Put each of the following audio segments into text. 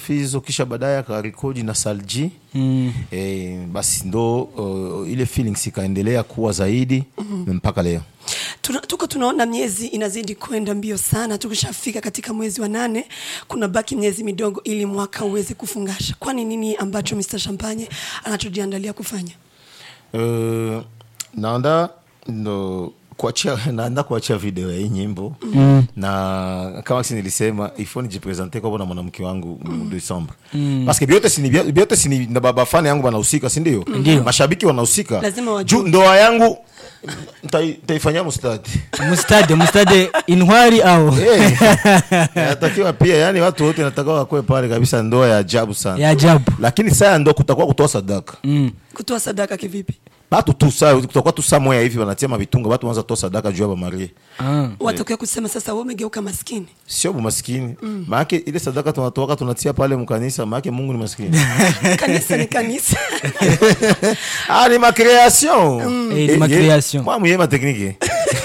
Fizo kisha baadaye akarekodi na Salji. Basi ndo ile feelings ikaendelea kuwa zaidi mpaka leo. Tunaona miezi inazidi kwenda mbio sana. Tukishafika katika mwezi wa 8, kuna baki miezi midogo ili mwaka uweze kufungasha. Kwani nini ambacho Mr. Champagne anachojiandalia kufanya? Naanda kuachia video ya hii nyimbo. Na kama si nilisema ifoni jipresente kwa bona mwanamke wangu December. Parce que biote sini na baba fani yangu wanahusika, si ndio? Mashabiki wanahusika. Ndoa yangu taifanyia mustade Inwari au natakiwa pia, yani watu wote nataka wakwe pale kabisa, ndoa ya ajabu sana. Ya ajabu. Lakini sasa ndo kutakuwa kutoa sadaka. Kutoa sadaka kivipi? Watu tu sasa kutakuwa tu samoya hivi wanatia mavitunga, watu wanza kutoa sadaka juu ya Maria. Watokea kusema sasa wewe umegeuka maskini. Sio maskini. Maana ile sadaka tunatoka tunatia pale mkanisa, maana Mungu ni maskini. Kanisa ni kanisa. Ni ma création. Ni ma création. Moi mwenyewe ma technique.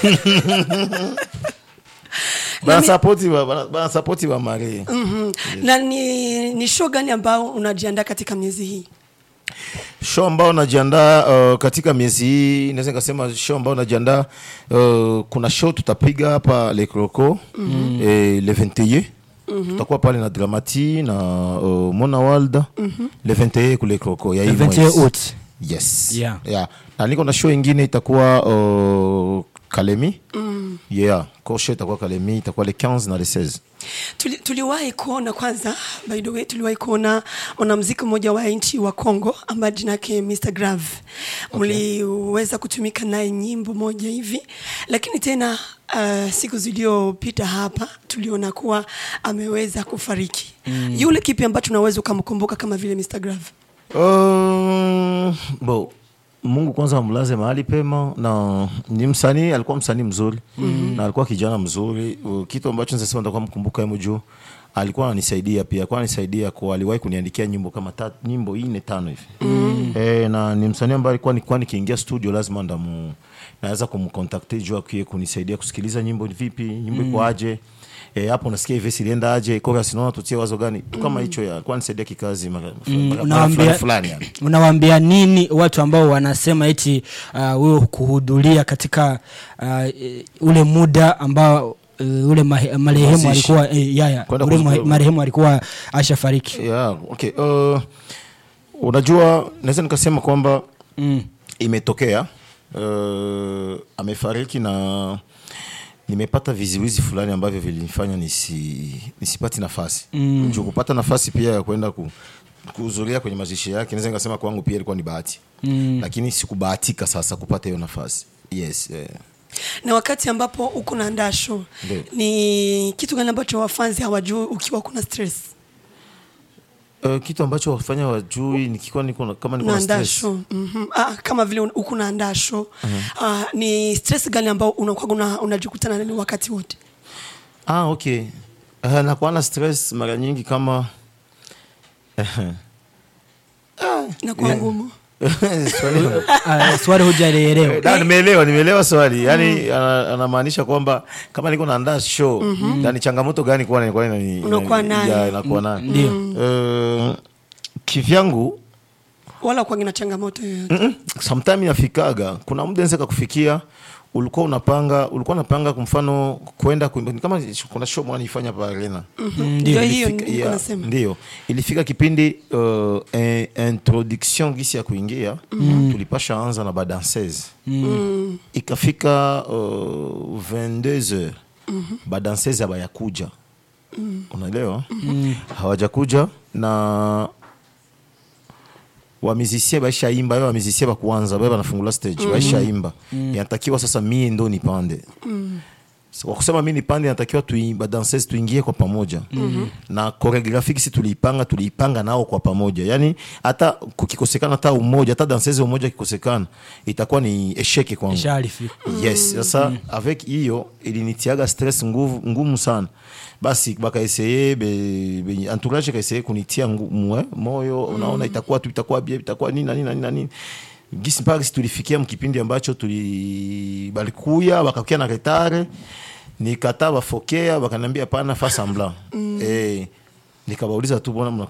Bana support wa Maria. Na ni show gani ambao unajiandaa katika miezi hii? Show ambao najiandaa katika miezi hii, naweza kusema show ambao najiandaa, kuna show tutapiga hapa Le Croco le 21. Tutakuwa pale na Dramati na Mona Walda le 21 kule Croco ya hii mwezi. 21 août. Yes. Yeah. Na niko na show nyingine itakuwa Kalemi. Kwa show itakuwa Kalemi, itakuwa le 15 na le 16. Tuliwahi kuona kwanza, by the way, tuliwahi kuona mwanamuziki mmoja wa nchi wa Kongo ambaye jina yake Mr. Grave. Mliweza kutumika naye nyimbo moja hivi, lakini tena siku zilizopita hapa tuliona kuwa ameweza kufariki. Yule kipi ambacho unaweza kumkumbuka kama vile Mr. Grave? Mungu kwanza amlaze mahali pema, na ni msanii, alikuwa msanii mzuri na alikuwa kijana mzuri. Kitu ambacho nasema ndio kumkumbuka yeye juu alikuwa ananisaidia pia, kwa aliwahi kuniandikia nyimbo kama nyimbo 4-5 hivi. Na ni msanii ambaye alikuwa nikiingia studio lazima naweza kumcontact juu yake kunisaidia kusikiliza nyimbo vipi, nyimbo iko aje. Hapo unasikia hivi silienda aje, kwa sinaona tutie wazo gani tu kama hicho ya kwa nisaidia kikazi fulani. Unawaambia nini watu ambao wanasema eti wewe kuhudhuria katika ule muda ambao ule marehemu alikuwa marehemu alikuwa ashafariki? Okay. Unajua naweza nikasema kwamba imetokea amefariki, na nimepata viziwizi fulani ambavyo vilinifanya nisipati nafasi. Ndio kupata nafasi pia ya kwenda kuhudhuria kwenye mazishi yake, naweza nikasema kwangu pia ilikuwa ni bahati. Lakini sikubahatika sasa kupata hiyo nafasi. Yes. Na wakati ambapo uko naandaa show, ni kitu gani ambacho wafanzi hawajui ukiwa kuna stress? Kitu ambacho wafanya wajui niko kama niko na stress. Kama vile uko naandaa show, ni stress gani ambao unakuwa unajikutana nayo wakati wote? Okay. Nakuwa na stress mara nyingi kama na kwa ngumu. Swali hujaelewa. Nimeelewa swali. Yani anamaanisha kwamba kama niko naandaa show, yani changamoto gani unakuwa nayo? Ndio. Kivyangu wala kwa ngina changamoto yoyote. Sometimes inafikaga kuna muda nzeka kufikia ulikuwa unapanga kwa mfano kwenda kama kuna show mwana ifanya pa arena. Ndio hiyo niko nasema. Ndio. Ilifika kipindi introduction gisi ya kuingia, tulipasha anza na ba danseuse. Ikafika 22h. Ba danseuse hawajakuja. Unaelewa? Hawajakuja, na wa musicien baisha imba, wa musicien bakuanza baba nafungula stage baisha imba. Yanatakiwa sasa mimi ndo nipande. Kwa kusema mimi nipande, yanatakiwa tuimba danseuse tuingie kwa pamoja. Na choreography si tuliipanga nao kwa pamoja. Yani hata kukikosekana hata umoja, hata danseuse umoja kikosekana, itakuwa ni esheke kwangu. Yes, sasa avec hiyo ilinitiaga stress ngumu sana. Basi baka essayer entourage ka essayer kunitia moyo, unaona itakuwa bien, itakuwa nini. Gisi mpaka tulifikia mkipindi ambacho balikuya wakakia na retard, nikataba fokea, wakaniambia pana fa semblant. Nikabauliza tu, bona